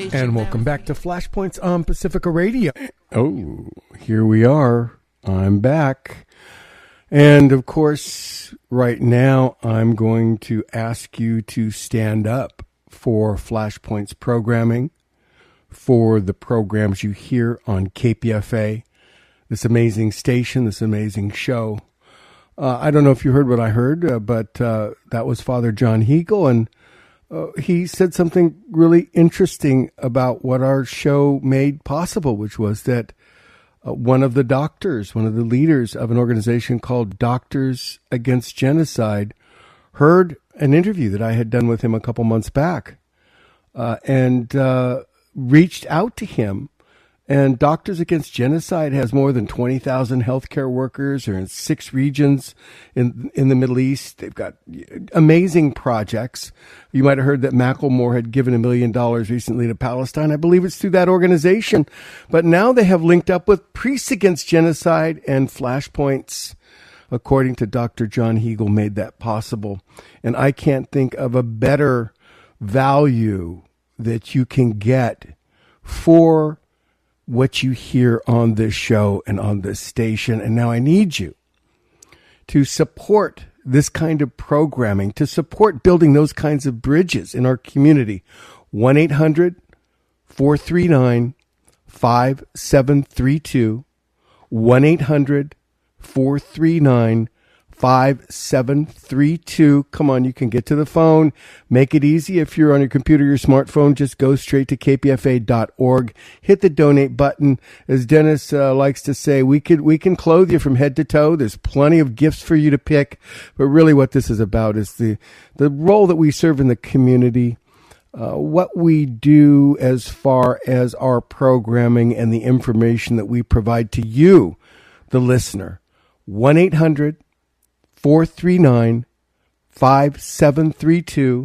And welcome back to Flashpoints on Pacifica Radio. Oh, here we are. I'm back. And of course, right now, I'm going to ask you to stand up for Flashpoints programming, for the programs you hear on KPFA, this amazing station, this amazing show. I don't know if you heard what I heard, but that was Father John Hegel, and he said something really interesting about what our show made possible, which was that one of the doctors, one of the leaders of an organization called Doctors Against Genocide, heard an interview that I had done with him a couple months back and reached out to him. And Doctors Against Genocide has more than 20,000 healthcare workers. They're in 6 regions in the Middle East. They've got amazing projects. You might have heard that Macklemore had given $1 million recently to Palestine. I believe it's through that organization. But now they have linked up with Priests Against Genocide, and Flashpoints, according to Dr. John Hegel, made that possible. And I can't think of a better value that you can get for what you hear on this show and on this station. And now I need you to support this kind of programming, to support building those kinds of bridges in our community. 1-800-439-5732. 1-800-439-5732. Come on, you can get to the phone. Make it easy. If you're on your computer, your smartphone, just go straight to kpfa.org. Hit the donate button. As Dennis likes to say, we can clothe you from head to toe. There's plenty of gifts for you to pick. But really what this is about is the role that we serve in the community, what we do as far as our programming and the information that we provide to you, the listener. 1-800-439-5732,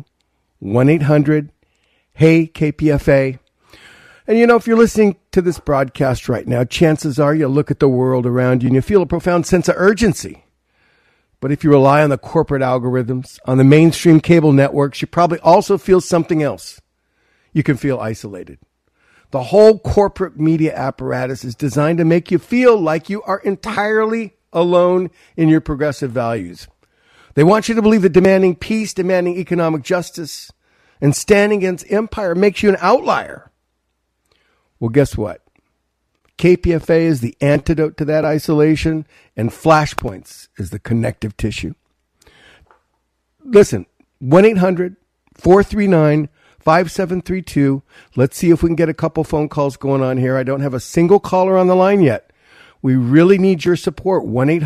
1-800-HEY-KPFA. And you know, if you're listening to this broadcast right now, chances are you look at the world around you and you feel a profound sense of urgency. But if you rely on the corporate algorithms, on the mainstream cable networks, you probably also feel something else. You can feel isolated. The whole corporate media apparatus is designed to make you feel like you are entirely alone in your progressive values. They want you to believe that demanding peace, demanding economic justice, and standing against empire makes you an outlier. Well, guess what? KPFA is the antidote to that isolation, and Flashpoints is the connective tissue. Listen, 1-800-439-5732. Let's see if we can get a couple phone calls going on here. I don't have a single caller on the line yet. We really need your support.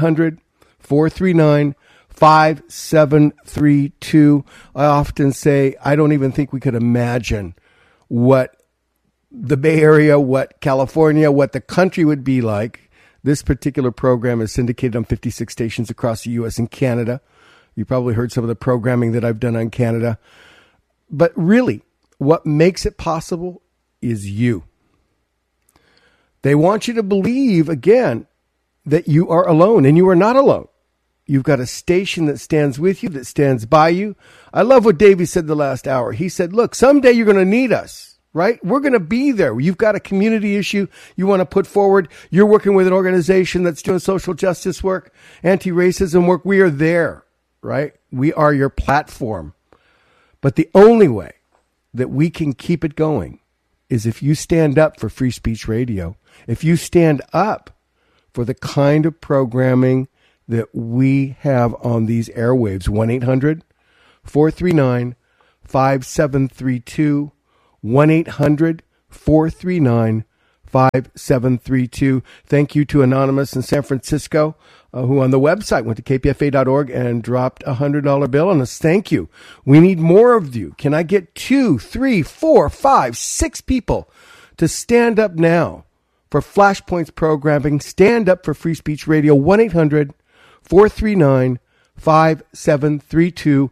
1-800-439-5732. I often say, I don't even think we could imagine what the Bay Area, what California, what the country would be like. This particular program is syndicated on 56 stations across the U.S. and Canada. You probably heard some of the programming that I've done on Canada. But really, what makes it possible is you. They want you to believe, again, that you are alone, and you are not alone. You've got a station that stands with you, that stands by you. I love what Davey said the last hour. He said, look, someday you're going to need us, right? We're going to be there. You've got a community issue you want to put forward. You're working with an organization that's doing social justice work, anti-racism work. We are there, right? We are your platform. But the only way that we can keep it going is if you stand up for free speech radio. If you stand up for the kind of programming that we have on these airwaves, 1-800-439-5732, 1-800-439-5732. Thank you to Anonymous in San Francisco, who on the website went to kpfa.org and dropped a $100 bill on us. Thank you. We need more of you. Can I get 2, 3, 4, 5, 6 people to stand up now for Flashpoints programming? Stand up for free speech radio. 1-800-439-5732.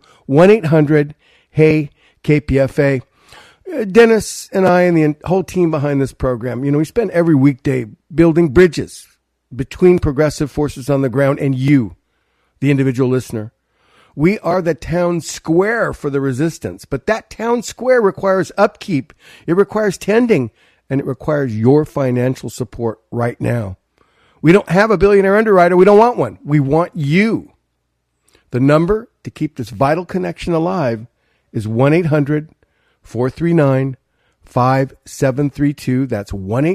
1-800-HEY-KPFA. Dennis and I and the whole team behind this program, we spend every weekday building bridges between progressive forces on the ground and you, the individual listener. We are the town square for the resistance, but that town square requires upkeep. It requires tending, and it requires your financial support right now. We don't have a billionaire underwriter. We don't want one. We want you. The number to keep this vital connection alive is 1-800-439-5732. That's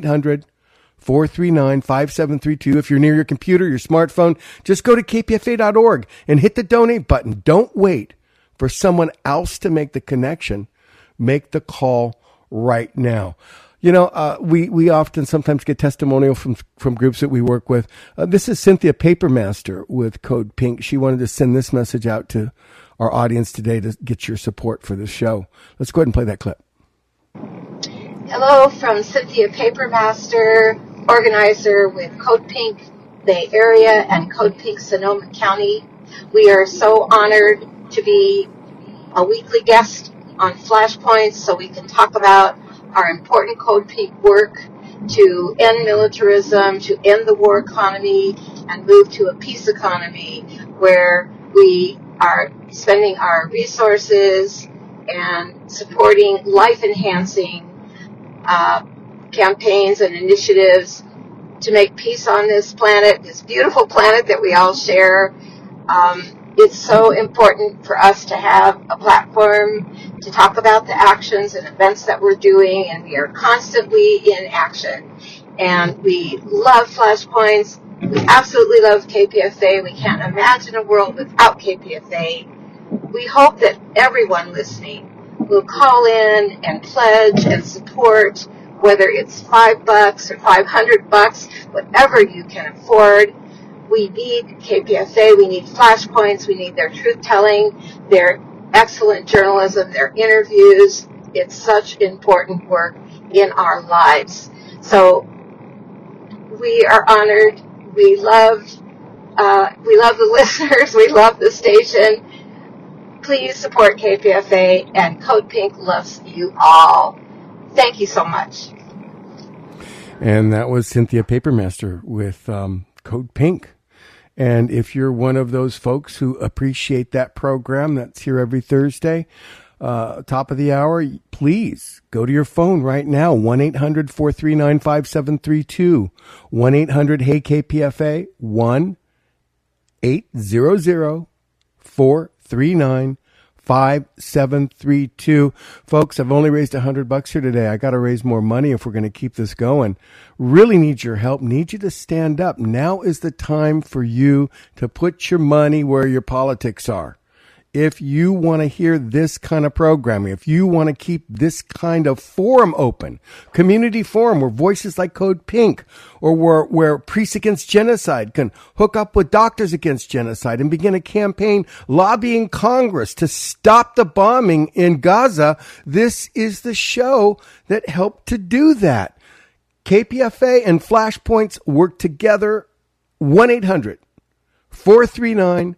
1-800-439-5732. If you're near your computer, your smartphone, just go to kpfa.org and hit the donate button. Don't wait for someone else to make the connection. Make the call right now. You know, we often sometimes get testimonial from groups that we work with. This is Cynthia Papermaster with Code Pink. She wanted to send this message out to our audience today to get your support for this show. Let's go ahead and play that clip. Hello from Cynthia Papermaster, organizer with Code Pink Bay Area and Code Pink Sonoma County. We are so honored to be a weekly guest on Flashpoints so we can talk about our important Code Pink work to end militarism, to end the war economy, and move to a peace economy where we are spending our resources and supporting life-enhancing campaigns and initiatives to make peace on this planet, this beautiful planet that we all share. It's so important for us to have a platform to talk about the actions and events that we're doing, and we are constantly in action. And we love Flashpoints. We absolutely love KPFA. We can't imagine a world without KPFA. We hope that everyone listening will call in and pledge and support, whether it's $5 or $500, whatever you can afford. We need KPFA, we need Flashpoints, we need their truth-telling, their excellent journalism, their interviews. It's such important work in our lives. So we are honored. We love the listeners. We love the station. Please support KPFA, and Code Pink loves you all. Thank you so much. And that was Cynthia Papermaster with Code Pink. And if you're one of those folks who appreciate that program that's here every Thursday, top of the hour, please go to your phone right now, 1-800-439-5732, 1-800-HEY-KPFA, 1-800-439-5732. 5732. Folks, I've only raised $100 here today. I got to raise more money if we're going to keep this going. Really need your help. Need you to stand up. Now is the time for you to put your money where your politics are. If you want to hear this kind of programming, if you want to keep this kind of forum open, community forum where voices like Code Pink or where Priests Against Genocide can hook up with Doctors Against Genocide and begin a campaign lobbying Congress to stop the bombing in Gaza, this is the show that helped to do that. KPFA and Flashpoints work together. 1-800-439-5732.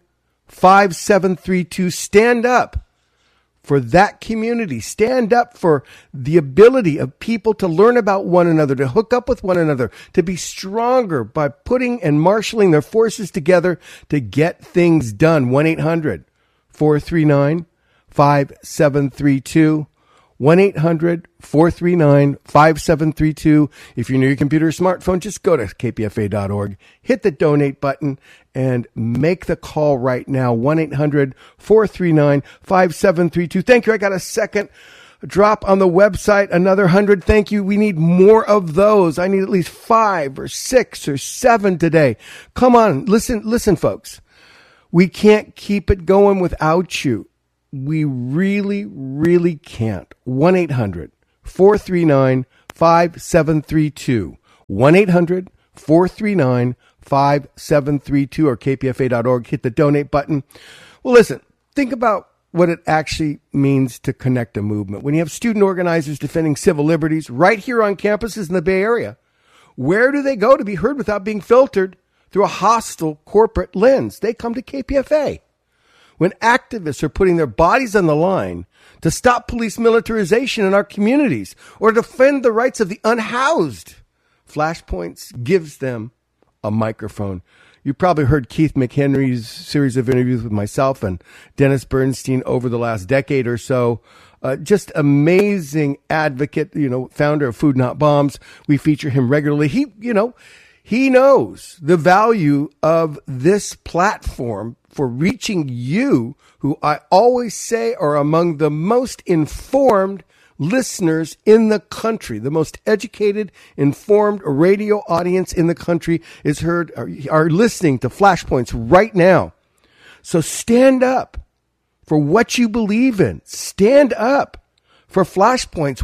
Stand up for that community. Stand up for the ability of people to learn about one another, to hook up with one another, to be stronger by putting and marshaling their forces together to get things done. 1-800-439-5732. 1-800-439-5732. If you're near your computer or smartphone, just go to kpfa.org, hit the donate button, and make the call right now. 1-800-439-5732. Thank you. I got a second drop on the website. Another 100. Thank you. We need more of those. I need at least 5 or 6 or 7 today. Come on. Listen, folks. We can't keep it going without you. We really, really can't. 1-800-439-5732. 1-800-439-5732 or kpfa.org. Hit the donate button. Well, listen, think about what it actually means to connect a movement. When you have student organizers defending civil liberties right here on campuses in the Bay Area, where do they go to be heard without being filtered through a hostile corporate lens? They come to KPFA. When activists are putting their bodies on the line to stop police militarization in our communities or defend the rights of the unhoused, Flashpoints gives them a microphone. You probably heard Keith McHenry's series of interviews with myself and Dennis Bernstein over the last decade or so. Just amazing advocate, founder of Food Not Bombs. We feature him regularly. He knows the value of this platform for reaching you, who I always say are among the most informed listeners in the country. The most educated, informed radio audience in the country are listening to Flashpoints right now. So stand up for what you believe in. Stand up for Flashpoints.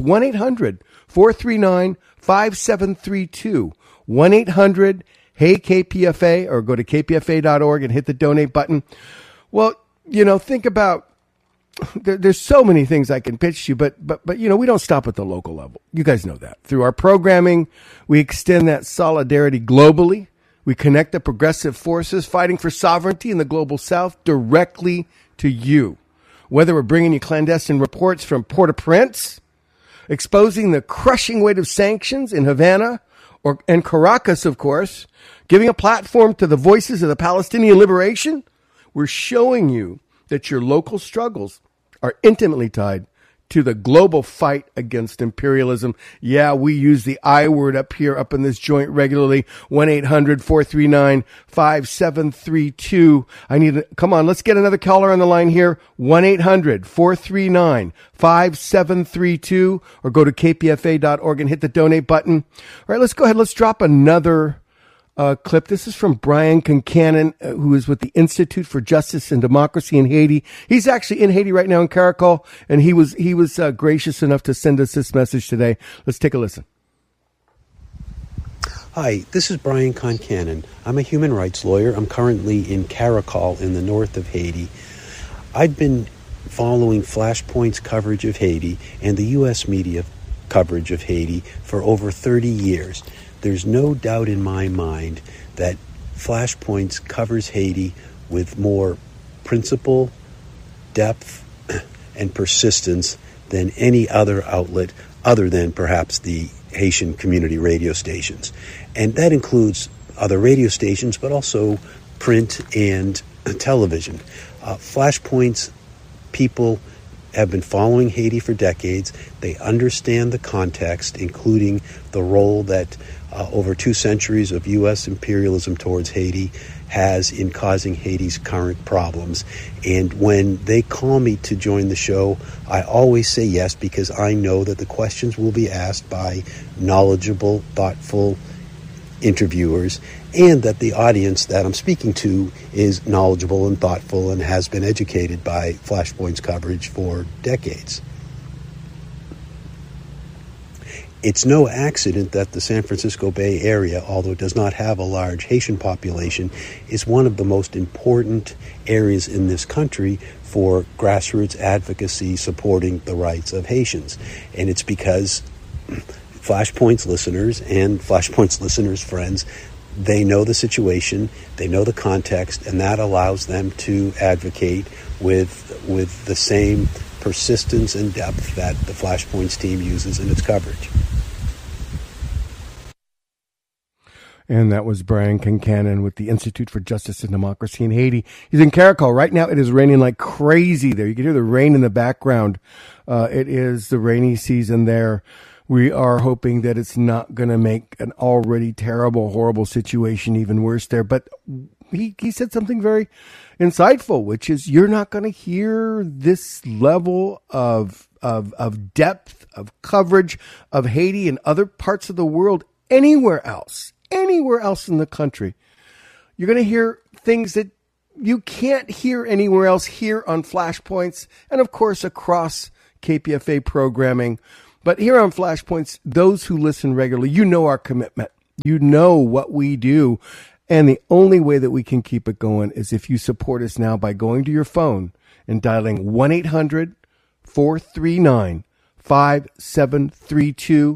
1-800-439-5732. 1-800-HEY-KPFA, or go to kpfa.org and hit the donate button. Well, think about, there's so many things I can pitch you, but we don't stop at the local level. You guys know that. Through our programming, we extend that solidarity globally. We connect the progressive forces fighting for sovereignty in the global south directly to you. Whether we're bringing you clandestine reports from Port-au-Prince, exposing the crushing weight of sanctions in Havana and Caracas, of course, giving a platform to the voices of the Palestinian liberation, we're showing you that your local struggles are intimately tied to the global fight against imperialism. Yeah, we use the I word up in this joint regularly. 1-800-439-5732. Come on, let's get another caller on the line here. 1-800-439-5732, or go to kpfa.org and hit the donate button. All right, let's go ahead. Let's drop another clip. This is from Brian Concannon, who is with the Institute for Justice and Democracy in Haiti. He's actually in Haiti right now in Caracol, and he was gracious enough to send us this message today. Let's take a listen. Hi, this is Brian Concannon. I'm a human rights lawyer. I'm currently in Caracol in the north of Haiti. I've been following Flashpoint's coverage of Haiti and the U.S. media coverage of Haiti for over 30 years. There's no doubt in my mind that Flashpoints covers Haiti with more principle, depth, and persistence than any other outlet other than perhaps the Haitian community radio stations. And that includes other radio stations, but also print and television. Flashpoints people have been following Haiti for decades. They understand the context, including the role that over 2 centuries of U.S. imperialism towards Haiti has in causing Haiti's current problems. And when they call me to join the show, I always say yes, because I know that the questions will be asked by knowledgeable, thoughtful interviewers, and that the audience that I'm speaking to is knowledgeable and thoughtful and has been educated by Flashpoint's coverage for decades. It's no accident that the San Francisco Bay Area, although it does not have a large Haitian population, is one of the most important areas in this country for grassroots advocacy supporting the rights of Haitians. And it's because Flashpoint's listeners and Flashpoint's listeners' friends, they know the situation, they know the context, and that allows them to advocate with the same persistence and depth that the Flashpoints team uses in its coverage. And that was Brian Concannon with the Institute for Justice and Democracy in Haiti. He's in Caracol. Right now it is raining like crazy there. You can hear the rain in the background. It is the rainy season there. We are hoping that it's not going to make an already terrible, horrible situation even worse there. But he said something very insightful, which is you're not going to hear this level of depth, of coverage of Haiti and other parts of the world anywhere else in the country. You're going to hear things that you can't hear anywhere else here on Flashpoints and, of course, across KPFA programming. But here on Flashpoints, those who listen regularly, you know our commitment. You know what we do. And the only way that we can keep it going is if you support us now by going to your phone and dialing 1-800-439-5732,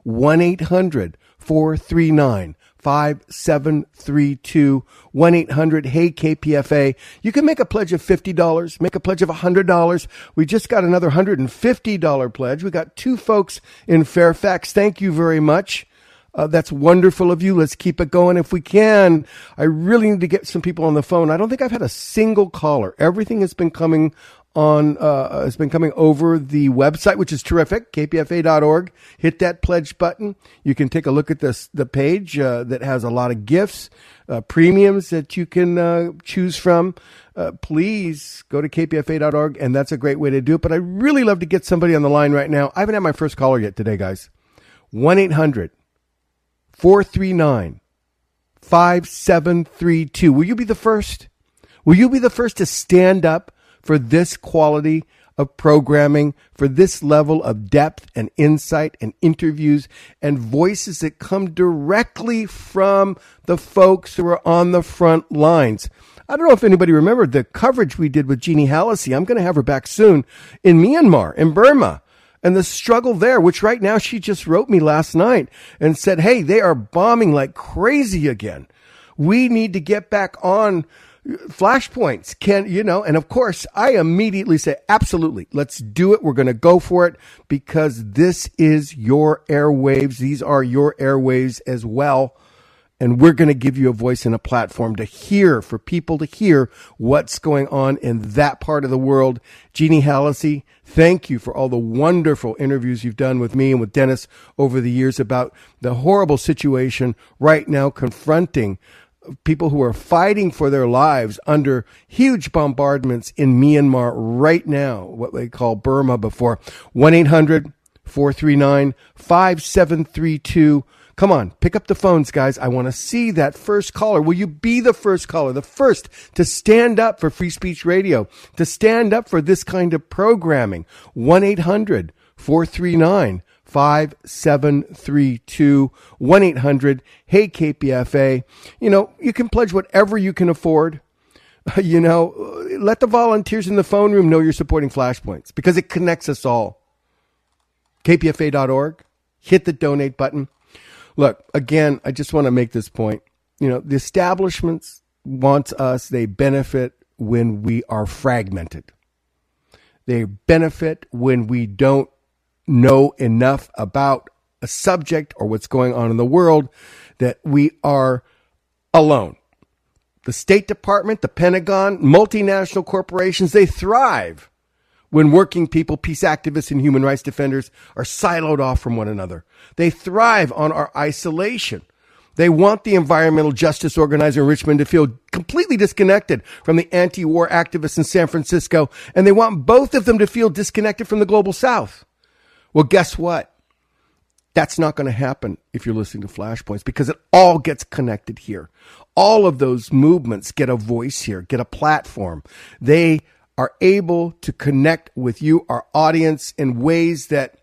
1-800-439-5732, 1-800-HEY-KPFA. You can make a pledge of $50, make a pledge of $100. We just got another $150 pledge. We got 2 folks in Fairfax. Thank you very much. That's wonderful of you. Let's keep it going if we can. I really need to get some people on the phone. I don't think I've had a single caller. Everything has been coming over the website, which is terrific, kpfa.org. Hit that pledge button. You can take a look at the page that has a lot of gifts, premiums that you can choose from. Please go to kpfa.org, and that's a great way to do it. But I really love to get somebody on the line right now. I haven't had my first caller yet today, guys. 1-800-439-5732. Will you be the first? Will you be the first to stand up for this quality of programming, for this level of depth and insight and interviews and voices that come directly from the folks who are on the front lines? I don't know if anybody remembered the coverage we did with Jeannie Hallacy. I'm going to have her back soon in Myanmar, in Burma, and the struggle there, which right now she just wrote me last night and said, hey, they are bombing like crazy again. We need to get back on flashpoints. And of course, I immediately say, absolutely, let's do it. We're going to go for it because this is your airwaves. These are your airwaves as well. And we're going to give you a voice and a platform to hear, for people to hear what's going on in that part of the world. Jeannie Hallacy, thank you for all the wonderful interviews you've done with me and with Dennis over the years about the horrible situation right now confronting people who are fighting for their lives under huge bombardments in Myanmar right now, what they call Burma before. 1-800-439-5732. Come on, pick up the phones, guys. I want to see that first caller. Will you be the first caller, the first to stand up for free speech radio, to stand up for this kind of programming? 1-800-439-5732. 1-800-HEY-KPFA. You can pledge whatever you can afford. Let the volunteers in the phone room know you're supporting Flashpoints because it connects us all. kpfa.org. Hit the donate button. Look, again, I just want to make this point. The establishments wants us. They benefit when we are fragmented. They benefit when we don't know enough about a subject or what's going on in the world, that we are alone. The State Department, the Pentagon, multinational corporations, they thrive when working people, peace activists, and human rights defenders are siloed off from one another. They thrive on our isolation. They want the environmental justice organizer in Richmond to feel completely disconnected from the anti-war activists in San Francisco, and they want both of them to feel disconnected from the global South. Well, guess what? That's not going to happen if you're listening to Flashpoints, because it all gets connected here. All of those movements get a voice here, get a platform. They are able to connect with you, our audience, in ways that,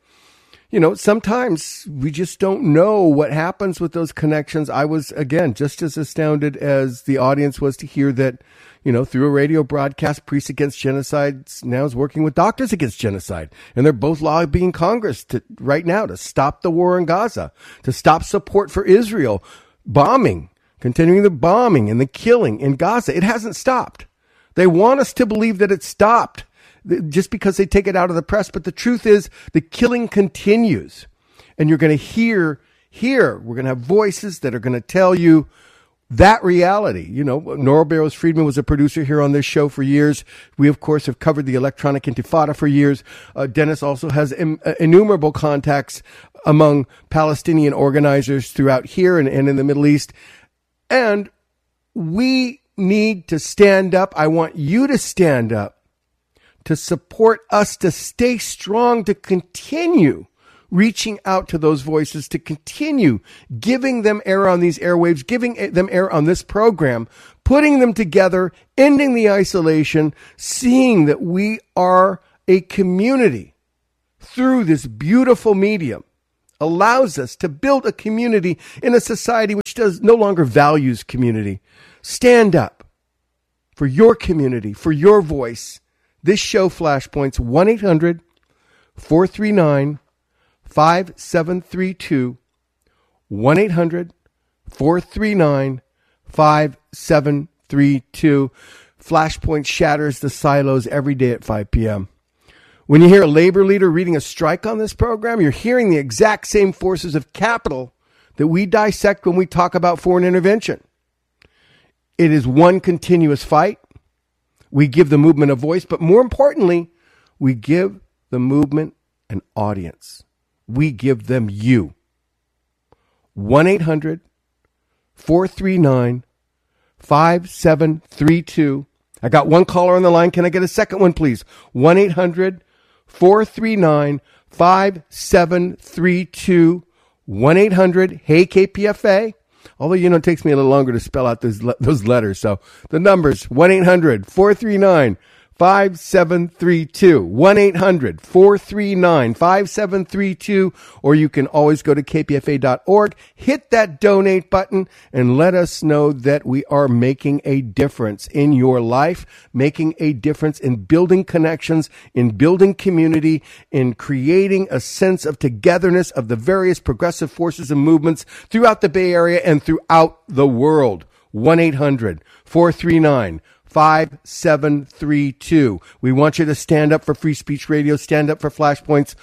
sometimes we just don't know what happens with those connections. I was, again, just as astounded as the audience was to hear that, through a radio broadcast, Priests Against Genocide now is working with Doctors Against Genocide. And they're both lobbying Congress right now to stop the war in Gaza, to stop support for Israel, continuing the bombing and the killing in Gaza. It hasn't stopped. They want us to believe that it stopped just because they take it out of the press. But the truth is the killing continues. And you're going to hear, we're going to have voices that are going to tell you that reality. Nora Barrows Friedman was a producer here on this show for years. We, of course, have covered the electronic intifada for years. Dennis also has innumerable contacts among Palestinian organizers throughout here and in the Middle East. And we need to stand up. I want you to stand up to support us, to stay strong, to continue reaching out to those voices, to continue giving them air on these airwaves, giving them air on this program, putting them together, ending the isolation, seeing that we are a community through this beautiful medium, allows us to build a community in a society which no longer values community. Stand up for your community, for your voice. This show, Flashpoints, 1-800-439-5732, 1-800-439-5732. Flashpoint shatters the silos every day at 5 p.m. When you hear a labor leader reading a strike on this program, you're hearing the exact same forces of capital that we dissect when we talk about foreign intervention. It is one continuous fight. We give the movement a voice, but more importantly, we give the movement an audience. We give them you. 1-800-439-5732. I got one caller on the line. Can I get a second one, please? 1-800-439-5732. 1-800-HEY-KPFA. Although, it takes me a little longer to spell out those letters. So the numbers, 1-800-439-5732. 1-800-439-5732, or you can always go to kpfa.org, hit that donate button, and let us know that we are making a difference in your life, making a difference in building connections, in building community, in creating a sense of togetherness of the various progressive forces and movements throughout the Bay Area and throughout the world. 1-800-439-5732. We want you to stand up for Free Speech Radio, stand up for Flashpoints.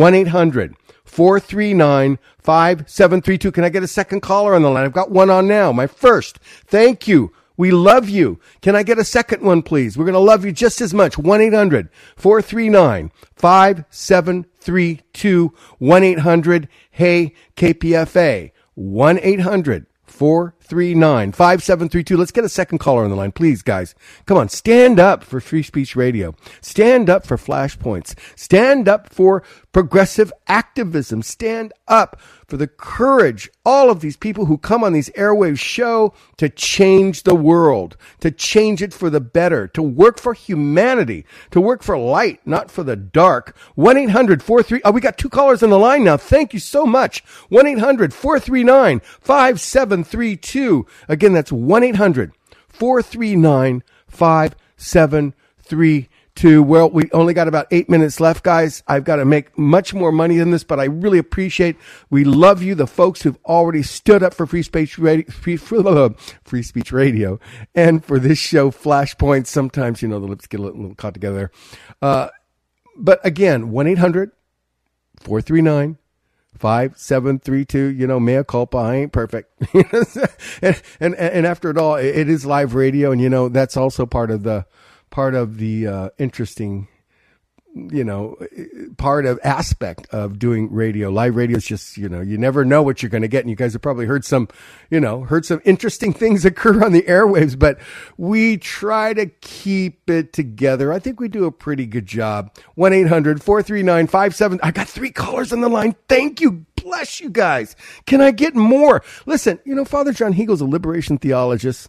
1-800-439-5732. Can I get a second caller on the line? I've got one on now. My first. Thank you. We love you. Can I get a second one, please? We're going to love you just as much. 1-800-439-5732. 1-800-HEY-KPFA. 1-800-439-5732. Let's get a second caller on the line, please, guys. Come on, stand up for Free Speech Radio. Stand up for Flashpoints. Stand up for progressive activism. Stand up for the courage, all of these people who come on these airwaves show to change the world, to change it for the better, to work for humanity, to work for light, not for the dark. 1-800-43... Oh, we got two callers on the line now. Thank you so much. 1-800-439-5732. Again, that's 1-800-439-5732. Well, we only got about 8 minutes left, guys. I've got to make much more money than this, but I really appreciate, we love you, the folks who've already stood up for Free Speech Radio, Free Speech Radio, and for this show, Flashpoint. Sometimes, the lips get a little caught together. But again, 1-800-439-5732. Mea culpa, I ain't perfect. and after it all, it is live radio, and that's also part of the interesting, part of aspect of doing radio. Live radio is just, you never know what you're going to get. And you guys have probably heard some interesting things occur on the airwaves, but we try to keep it together. I think we do a pretty good job. 1-800-439-57. I got 3 callers on the line. Thank you. Bless you guys. Can I get more? Listen, Father John Hegel's a liberation theologist.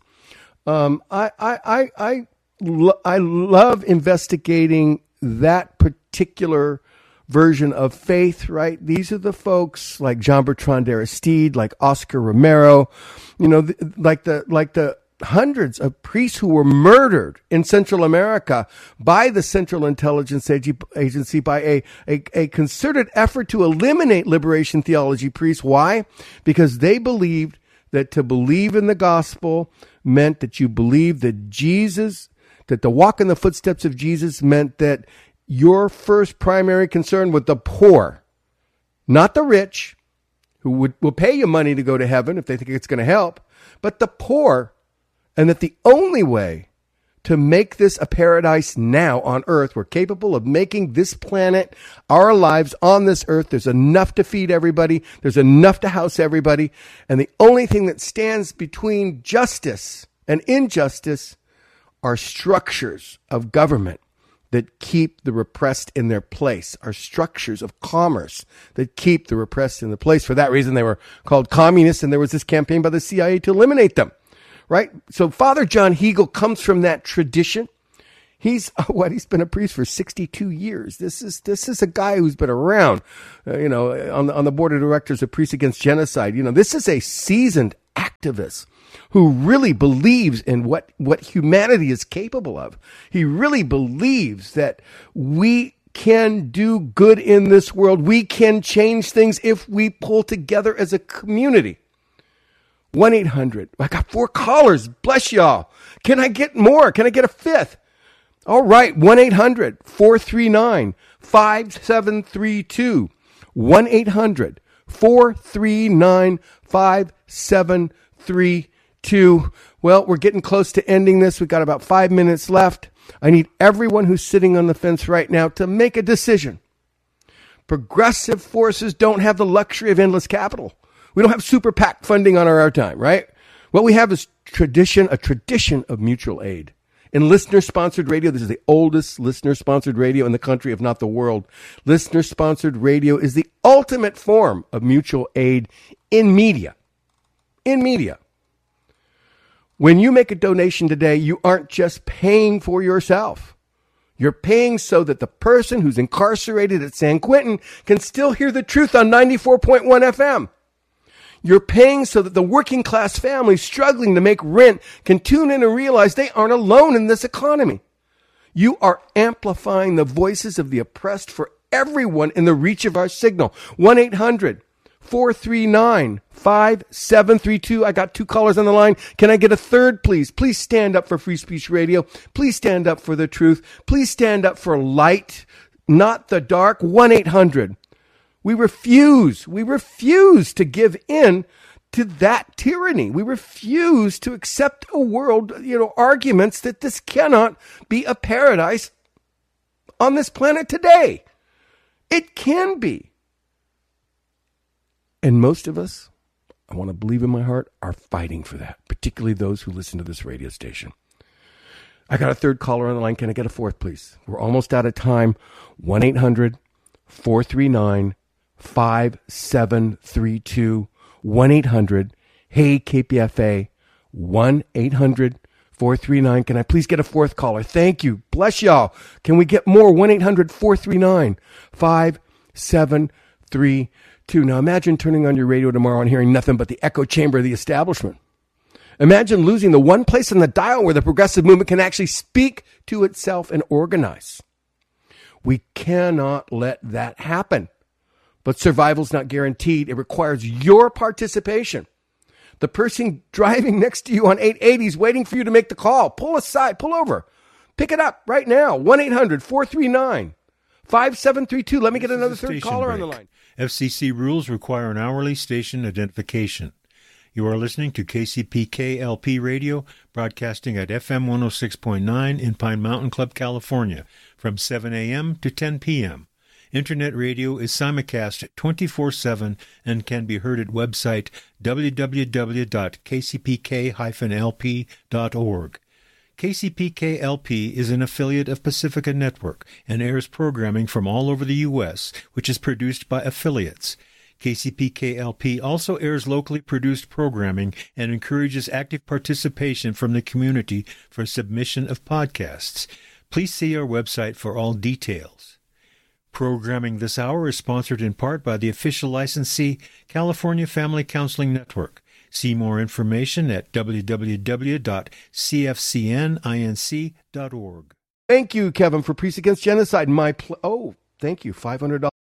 I love investigating that particular version of faith, right? These are the folks like John Bertrand Aristide, like Oscar Romero, like the hundreds of priests who were murdered in Central America by the Central Intelligence Agency by a concerted effort to eliminate liberation theology priests. Why? Because they believed that to believe in the gospel meant that you believed that that to walk in the footsteps of Jesus meant that your first primary concern with the poor, not the rich, who will pay you money to go to heaven if they think it's going to help, but the poor, and that the only way to make this a paradise now on earth, we're capable of making this planet, our lives on this earth, there's enough to feed everybody, there's enough to house everybody, and the only thing that stands between justice and injustice are structures of government that keep the repressed in their place, are structures of commerce that keep the repressed in the place. For that reason, they were called communists, and there was this campaign by the CIA to eliminate them, right? So Father John Hegel comes from that tradition. He's been a priest for 62 years. This is a guy who's been around, on the board of directors of Priests Against Genocide. This is a seasoned activist who really believes in what humanity is capable of. He really believes that we can do good in this world. We can change things if we pull together as a community. 1-800. I got 4 callers. Bless y'all. Can I get more? Can I get a 5th? All right. 1-800-439-5732. 1-800 439-5732. Well, we're getting close to ending this. We've got about 5 minutes left. I need everyone who's sitting on the fence right now to make a decision. Progressive forces don't have the luxury of endless capital. We don't have super PAC funding on our time, right? What we have is a tradition of mutual aid. In listener-sponsored radio, this is the oldest listener-sponsored radio in the country, if not the world. Listener-sponsored radio is the ultimate form of mutual aid in media. In media. When you make a donation today, you aren't just paying for yourself. You're paying so that the person who's incarcerated at San Quentin can still hear the truth on 94.1 FM. You're paying so that the working class family struggling to make rent can tune in and realize they aren't alone in this economy. You are amplifying the voices of the oppressed for everyone in the reach of our signal. 1-800-439-5732. I got 2 callers on the line. Can I get a third, please? Please stand up for Free Speech Radio. Please stand up for the truth. Please stand up for light, not the dark. 1-800. We refuse to give in to that tyranny. We refuse to accept a world, arguments that this cannot be a paradise on this planet today. It can be. And most of us, I want to believe in my heart, are fighting for that, particularly those who listen to this radio station. I got a third caller on the line. Can I get a fourth, please? We're almost out of time. 1-800-439-5732. 1-800-HEY-KPFA. 1-800-439. Can I please get a fourth caller? Thank you. Bless y'all. Can we get more? 1-800-439-5732. Now imagine turning on your radio tomorrow and hearing nothing but the echo chamber of the establishment. Imagine losing the one place on the dial where the progressive movement can actually speak to itself and organize. We cannot let that happen. But survival's not guaranteed. It requires your participation. The person driving next to you on 880 is waiting for you to make the call. Pull aside, pull over. Pick it up right now. 1-800-439-5732. Let me get another third caller on the line. FCC rules require an hourly station identification. You are listening to KCPK-LP Radio, broadcasting at FM 106.9 in Pine Mountain Club, California, from 7 a.m. to 10 p.m. Internet radio is simulcast 24/7 and can be heard at website www.kcpk-lp.org. KCPK-LP is an affiliate of Pacifica Network and airs programming from all over the U.S., which is produced by affiliates. KCPK-LP also airs locally produced programming and encourages active participation from the community for submission of podcasts. Please see our website for all details. Programming this hour is sponsored in part by the official licensee, California Family Counseling Network. See more information at www.cfcninc.org. Thank you, Kevin, for Priests Against Genocide. Thank you, $500.